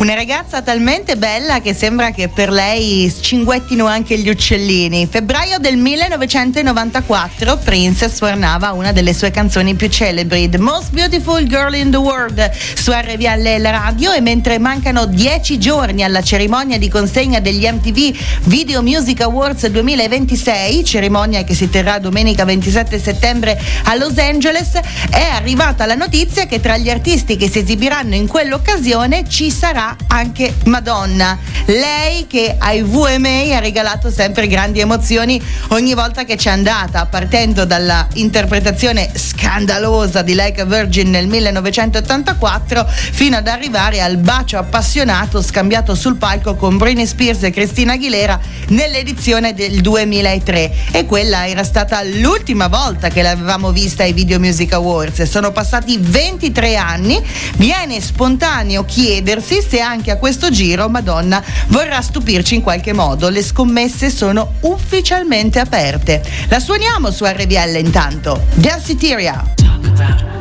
Una ragazza talmente bella che sembra che per lei cinguettino anche gli uccellini. Febbraio del 1994 Prince suonava una delle sue canzoni più celebri, The Most Beautiful Girl in the World, su RVL la radio, e mentre mancano 10 giorni alla cerimonia di consegna degli MTV Video Music Awards 2026, cerimonia che si terrà domenica 27 settembre a Los Angeles, è arrivata la notizia che tra gli artisti che si esibiranno in quell'occasione ci sarà anche Madonna, lei che ai VMA ha regalato sempre grandi emozioni ogni volta che c'è andata, partendo dalla interpretazione scandalosa di Like a Virgin nel 1984 fino ad arrivare al bacio appassionato scambiato sul palco con Britney Spears e Christina Aguilera nell'edizione del 2003, e quella era stata l'ultima volta che l'avevamo vista ai Video Music Awards. Sono passati 23 anni, viene spontaneo chiedersi se anche a questo giro Madonna vorrà stupirci in qualche modo. Le scommesse sono ufficialmente aperte. La suoniamo su RVL intanto. Danceteria.